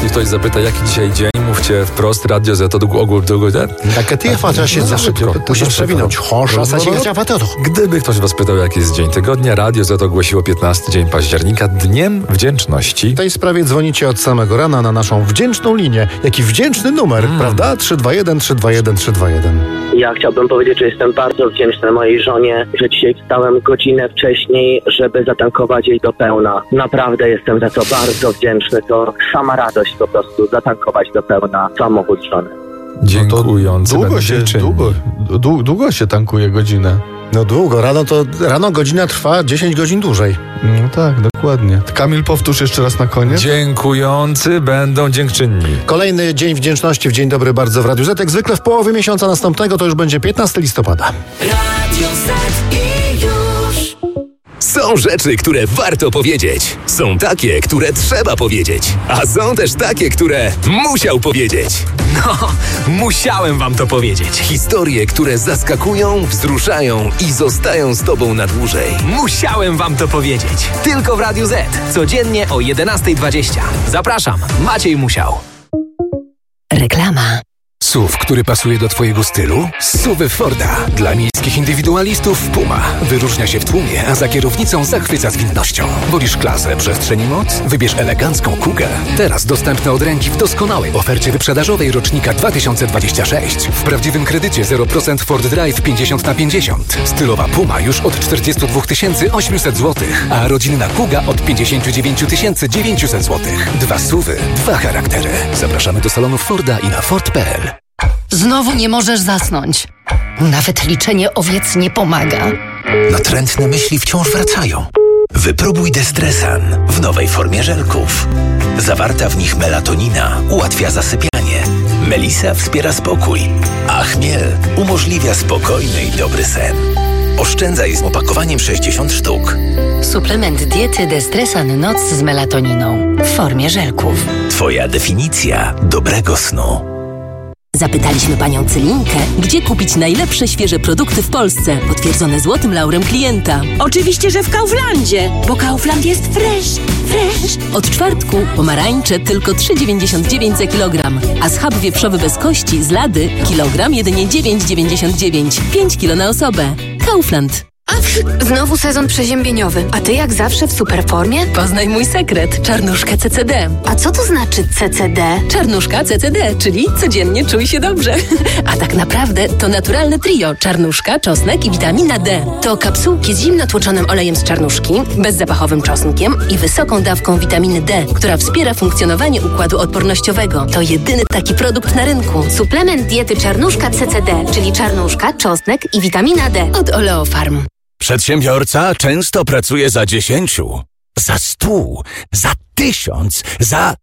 jeśli ktoś zapyta, jaki dzisiaj dzień, mówcie wprost, Radio Z to ogół. Tak, ty chociaż się za szybko. Musisz przewinąć. Gdyby ktoś was pytał, jaki jest dzień tygodnia, Radio Z ogłosiło 15 dzień października Dniem Wdzięczności. W tej sprawie dzwonicie od samego rana na naszą wdzięczną linię. Jaki wdzięczny numer, prawda? 321 321 321. Ja chciałbym powiedzieć, że jestem bardzo wdzięczny mojej żonie, że dzisiaj wstałem godzinę wcześniej, żeby zatankować jej do pełna. Naprawdę jestem za to bardzo wdzięczny. To sama radość po prostu zatankować do pełna samochód żony. Dziękujący. Długo się tankuje godzinę. No długo. Rano godzina trwa 10 godzin dłużej. No tak, dokładnie. Kamil, powtórz jeszcze raz na koniec. Dziękujący będą dziękczynni. Kolejny Dzień Wdzięczności w Dzień Dobry Bardzo w Radiu Z. Jak zwykle w połowie miesiąca następnego to już będzie 15 listopada. Radio Z i już. Są rzeczy, które warto powiedzieć. Są takie, które trzeba powiedzieć. A są też takie, które musiał powiedzieć. No, musiałem wam to powiedzieć. Historie, które zaskakują, wzruszają i zostają z tobą na dłużej. Musiałem wam to powiedzieć. Tylko w Radiu Z. Codziennie o 11:20. Zapraszam, Maciej Musiał. Reklama. SUV, który pasuje do twojego stylu? SUV Forda. Dla miejskich indywidualistów Puma. Wyróżnia się w tłumie, a za kierownicą zachwyca zwinnością. Wolisz klasę, przestrzeń i moc? Wybierz elegancką Kugę. Teraz dostępna od ręki w doskonałej ofercie wyprzedażowej rocznika 2026. W prawdziwym kredycie 0% Ford Drive 50/50. Stylowa Puma już od 42 800 zł, a rodzinna Kuga od 59 900 zł. 2 SUVy, 2 charaktery. Zapraszamy do salonów Forda i na Ford.pl. Znowu nie możesz zasnąć. Nawet liczenie owiec nie pomaga. Natrętne myśli wciąż wracają. Wypróbuj Destresan w nowej formie żelków. Zawarta w nich melatonina ułatwia zasypianie. Melisa wspiera spokój, a chmiel umożliwia spokojny i dobry sen. Oszczędzaj z opakowaniem 60 sztuk. Suplement diety Destresan Noc z melatoniną w formie żelków. Twoja definicja dobrego snu. Zapytaliśmy panią Cylinkę, gdzie kupić najlepsze świeże produkty w Polsce, potwierdzone złotym laurem klienta. Oczywiście, że w Kauflandzie, bo Kaufland jest fresh. Od czwartku pomarańcze tylko 3,99 za kilogram, a schab wieprzowy bez kości z Lady kilogram jedynie 9,99. 5 kilo na osobę. Kaufland. Znowu sezon przeziębieniowy, a ty jak zawsze w super formie? Poznaj mój sekret, czarnuszkę CCD. A co to znaczy CCD? Czarnuszka CCD, czyli codziennie czuj się dobrze. A tak naprawdę to naturalne trio, czarnuszka, czosnek i witamina D. To kapsułki z zimno tłoczonym olejem z czarnuszki, bezzapachowym czosnkiem i wysoką dawką witaminy D, która wspiera funkcjonowanie układu odpornościowego. To jedyny taki produkt na rynku. Suplement diety czarnuszka CCD, czyli czarnuszka, czosnek i witamina D. Od Oleofarm. Przedsiębiorca często pracuje za 10, za 100, za 1000, za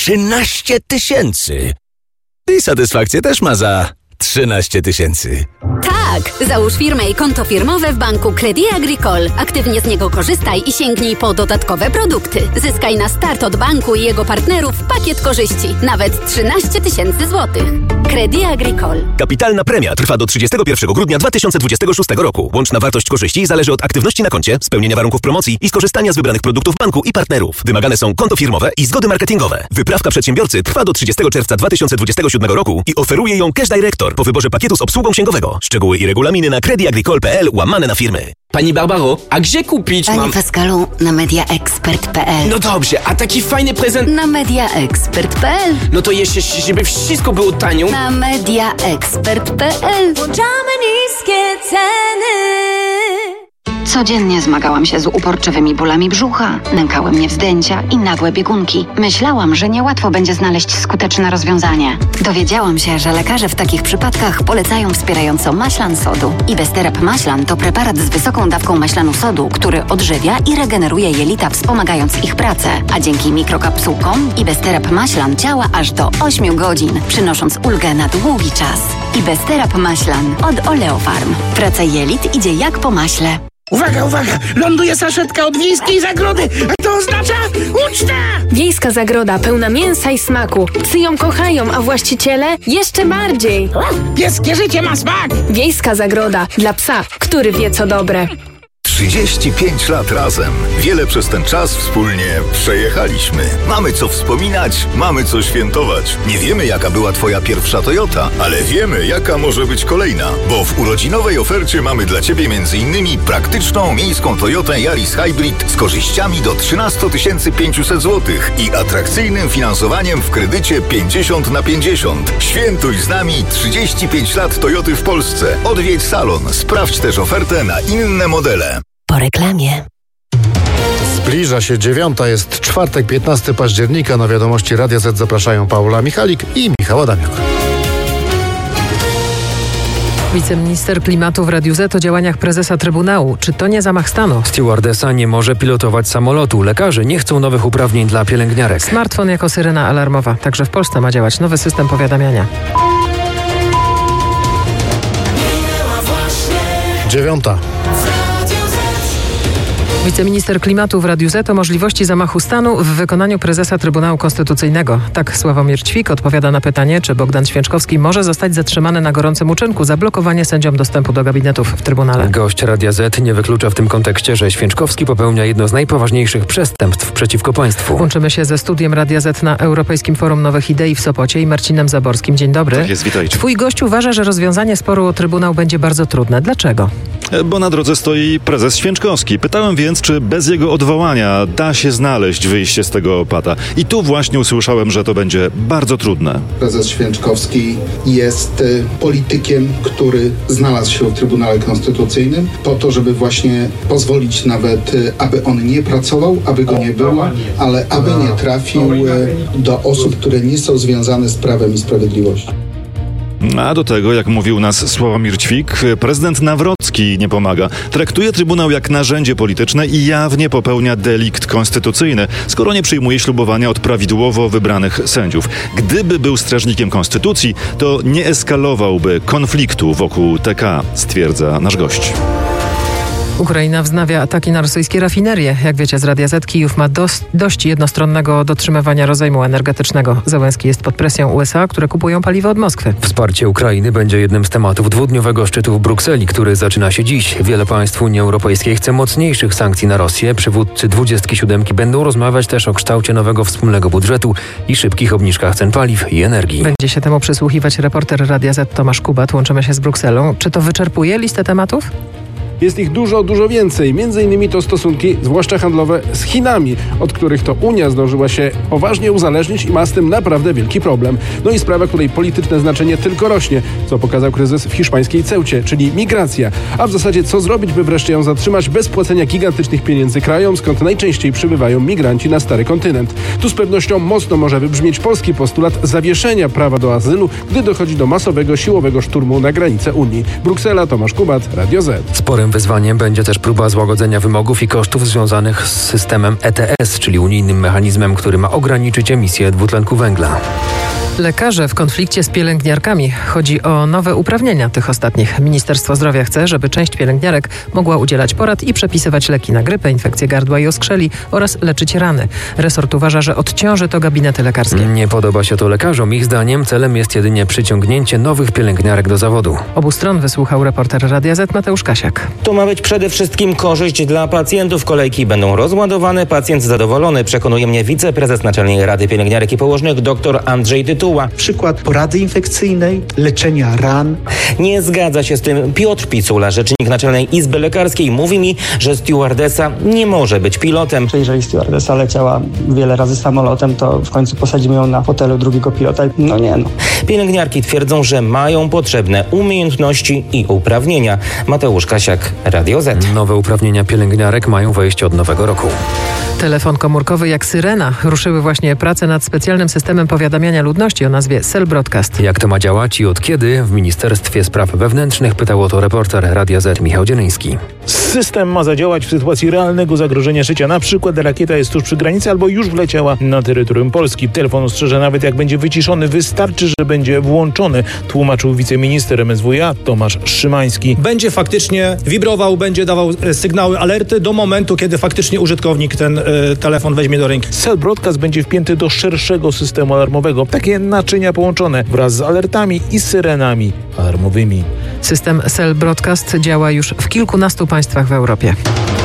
13 tysięcy. I satysfakcję też ma za 13 tysięcy. Tak! Załóż firmę i konto firmowe w banku Crédit Agricole. Aktywnie z niego korzystaj i sięgnij po dodatkowe produkty. Zyskaj na start od banku i jego partnerów pakiet korzyści. Nawet 13 tysięcy złotych. Crédit Agricole. Kapitalna premia trwa do 31 grudnia 2026 roku. Łączna wartość korzyści zależy od aktywności na koncie, spełnienia warunków promocji i skorzystania z wybranych produktów banku i partnerów. Wymagane są konto firmowe i zgody marketingowe. Wyprawka przedsiębiorcy trwa do 30 czerwca 2027 roku i oferuje ją Cash Director po wyborze pakietu z obsługą księgowego. Szczegóły i regulaminy na crediagricole.pl/firmy. Pani Barbaro, a gdzie kupić Panie Pascalu, na mediaexpert.pl. No dobrze, a taki fajny prezent... Na mediaexpert.pl. No to jeszcze, żeby wszystko było tanio. Na mediaexpert.pl. Włączamy niskie ceny. Codziennie zmagałam się z uporczywymi bólami brzucha, nękały mnie wzdęcia i nagłe biegunki. Myślałam, że niełatwo będzie znaleźć skuteczne rozwiązanie. Dowiedziałam się, że lekarze w takich przypadkach polecają wspierająco maślan sodu. Ibesterap maślan to preparat z wysoką dawką maślanu sodu, który odżywia i regeneruje jelita, wspomagając ich pracę. A dzięki mikrokapsułkom Ibesterap maślan działa aż do 8 godzin, przynosząc ulgę na długi czas. Ibesterap maślan od Oleofarm. Praca jelit idzie jak po maśle. Uwaga! Ląduje saszetka od Wiejskiej Zagrody, a to oznacza ucztę! Wiejska Zagroda pełna mięsa i smaku. Psy ją kochają, a właściciele jeszcze bardziej. Pieskie życie ma smak! Wiejska Zagroda dla psa, który wie co dobre. 35 lat razem. Wiele przez ten czas wspólnie przejechaliśmy. Mamy co wspominać, mamy co świętować. Nie wiemy, jaka była twoja pierwsza Toyota, ale wiemy, jaka może być kolejna. Bo w urodzinowej ofercie mamy dla ciebie m.in. praktyczną miejską Toyotę Yaris Hybrid z korzyściami do 13 500 zł i atrakcyjnym finansowaniem w kredycie 50/50. Świętuj z nami 35 lat Toyoty w Polsce. Odwiedź salon. Sprawdź też ofertę na inne modele. Po reklamie. Zbliża się 9, jest czwartek, 15 października. Na wiadomości Radia Z zapraszają Paula Michalik i Michał Adamiuk. Wiceminister klimatu w Radiu Z o działaniach prezesa Trybunału. Czy to nie zamach stanu? Stewardesa nie może pilotować samolotu. Lekarze nie chcą nowych uprawnień dla pielęgniarek. Smartfon jako syrena alarmowa. Także w Polsce ma działać nowy system powiadamiania. 9. Wiceminister klimatu w Radiu Z o możliwości zamachu stanu w wykonaniu prezesa Trybunału Konstytucyjnego. Tak Sławomir Ćwik odpowiada na pytanie, czy Bogdan Święczkowski może zostać zatrzymany na gorącym uczynku za blokowanie sędziom dostępu do gabinetów w Trybunale. Gość Radia Z nie wyklucza w tym kontekście, że Święczkowski popełnia jedno z najpoważniejszych przestępstw przeciwko państwu. Łączymy się ze studiem Radia Z na Europejskim Forum Nowych Idei w Sopocie i Marcinem Zaborskim. Dzień dobry. Tak jest, witajcie. Twój gość uważa, że rozwiązanie sporu o Trybunał będzie bardzo trudne. Dlaczego? Bo na drodze stoi prezes Święczkowski. Pytałem więc, czy bez jego odwołania da się znaleźć wyjście z tego opata. I tu właśnie usłyszałem, że to będzie bardzo trudne. Prezes Święczkowski jest politykiem, który znalazł się w Trybunale Konstytucyjnym po to, żeby właśnie pozwolić nawet, aby on nie pracował, aby go nie było, ale aby nie trafił do osób, które nie są związane z prawem i sprawiedliwością. A do tego, jak mówił nas Sławomir Ćwik, prezydent Nawrocki nie pomaga. Traktuje Trybunał jak narzędzie polityczne i jawnie popełnia delikt konstytucyjny, skoro nie przyjmuje ślubowania od prawidłowo wybranych sędziów. Gdyby był strażnikiem konstytucji, to nie eskalowałby konfliktu wokół TK, stwierdza nasz gość. Ukraina wznawia ataki na rosyjskie rafinerie. Jak wiecie z Radia Z, Kijów ma dość jednostronnego dotrzymywania rozejmu energetycznego. Zełenski jest pod presją USA, które kupują paliwo od Moskwy. Wsparcie Ukrainy będzie jednym z tematów dwudniowego szczytu w Brukseli, który zaczyna się dziś. Wiele państw Unii Europejskiej chce mocniejszych sankcji na Rosję. Przywódcy 27 będą rozmawiać też o kształcie nowego wspólnego budżetu i szybkich obniżkach cen paliw i energii. Będzie się temu przysłuchiwać reporter Radia Z Tomasz Kubat. Łączymy się z Brukselą. Czy to wyczerpuje listę tematów? Jest ich dużo więcej. Między innymi to stosunki, zwłaszcza handlowe, z Chinami, od których to Unia zdążyła się poważnie uzależnić i ma z tym naprawdę wielki problem. No i sprawa, której polityczne znaczenie tylko rośnie, co pokazał kryzys w hiszpańskiej Ceucie, czyli migracja. A w zasadzie co zrobić, by wreszcie ją zatrzymać bez płacenia gigantycznych pieniędzy krajom, skąd najczęściej przybywają migranci na stary kontynent. Tu z pewnością mocno może wybrzmieć polski postulat zawieszenia prawa do azylu, gdy dochodzi do masowego, siłowego szturmu na granicę Unii. Bruksela, Tomasz Kubat, Radio Z. Sporym wyzwaniem będzie też próba złagodzenia wymogów i kosztów związanych z systemem ETS, czyli unijnym mechanizmem, który ma ograniczyć emisję dwutlenku węgla. Lekarze w konflikcie z pielęgniarkami. Chodzi o nowe uprawnienia tych ostatnich. Ministerstwo Zdrowia chce, żeby część pielęgniarek mogła udzielać porad i przepisywać leki na grypę, infekcję gardła i oskrzeli oraz leczyć rany. Resort uważa, że odciąży to gabinety lekarskie. Nie podoba się to lekarzom. Ich zdaniem celem jest jedynie przyciągnięcie nowych pielęgniarek do zawodu. Obu stron wysłuchał reporter Radia Z Mateusz Kasiak. To ma być przede wszystkim korzyść dla pacjentów. Kolejki będą rozładowane, pacjent zadowolony, przekonuje mnie wiceprezes Naczelnej Rady Pielęgniarek i Położnych dr Andrzej Tytuła. Przykład porady infekcyjnej, leczenia ran. Nie zgadza się z tym Piotr Picula, rzecznik Naczelnej Izby Lekarskiej. Mówi mi, że stewardesa nie może być pilotem. Jeżeli stewardesa leciała wiele razy samolotem, to w końcu posadzimy ją na fotelu drugiego pilota. No nie. Pielęgniarki twierdzą, że mają potrzebne umiejętności i uprawnienia. Mateusz Kasiak, Radio Z. Nowe uprawnienia pielęgniarek mają wejść od nowego roku. Telefon komórkowy jak syrena. Ruszyły właśnie prace nad specjalnym systemem powiadamiania ludności o nazwie Cell Broadcast. Jak to ma działać i od kiedy? W Ministerstwie Spraw Wewnętrznych pytał o to reporter Radia Z Michał Dzienyński. System ma zadziałać w sytuacji realnego zagrożenia życia. Na przykład rakieta jest tuż przy granicy albo już wleciała na terytorium Polski. Telefon ostrzeże nawet jak będzie wyciszony. Wystarczy, że będzie włączony, tłumaczył wiceminister MSWiA Tomasz Szymański. Będzie faktycznie wibrował, będzie dawał sygnały, alerty do momentu, kiedy faktycznie użytkownik ten telefon weźmie do ręki. Cell Broadcast będzie wpięty do szerszego systemu alarmowego. Takie naczynia połączone wraz z alertami i syrenami alarmowymi. System Cell Broadcast działa już w kilkunastu państwach w Europie.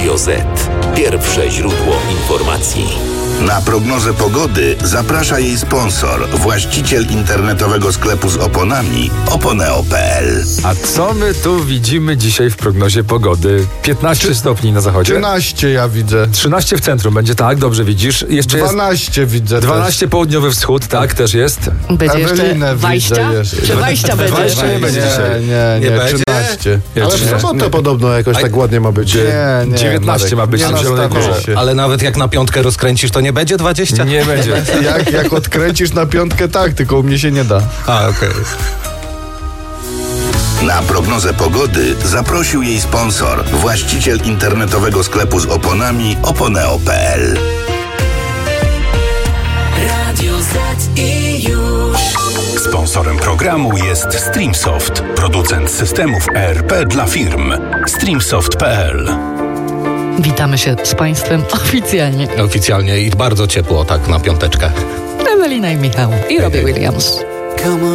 Radio Z. Pierwsze źródło informacji. Na prognozę pogody zaprasza jej sponsor, właściciel internetowego sklepu z oponami oponeo.pl. A co my tu widzimy dzisiaj w prognozie pogody? 15 stopni na zachodzie. 13 ja widzę. 13 w centrum będzie, tak, dobrze widzisz. Jeszcze 12 jest widzę 12 też. południowy wschód, tak, też jest. Będzie Ewelinę jeszcze Wajścia? Czy Wajścia będzie? Wajścia nie będzie dzisiaj. Nie, będzie? 13. Ale w sobotę podobno jakoś tak ładnie ma być. Nie, 19 ma być nie w Zielonej Górze. się. Ale nawet jak na piątkę rozkręcisz, to nie będzie 20? Nie będzie. Jak odkręcisz na piątkę, tak, tylko u mnie się nie da. A, okej. Na prognozę pogody zaprosił jej sponsor, właściciel internetowego sklepu z oponami oponeo.pl. Radio Z i już. Sponsorem programu jest Streamsoft, producent systemów ERP dla firm. Streamsoft.pl. Witamy się z Państwem oficjalnie. Oficjalnie i bardzo ciepło, tak na piąteczkę. Ewelina i Michał. I Robbie Williams. Come on.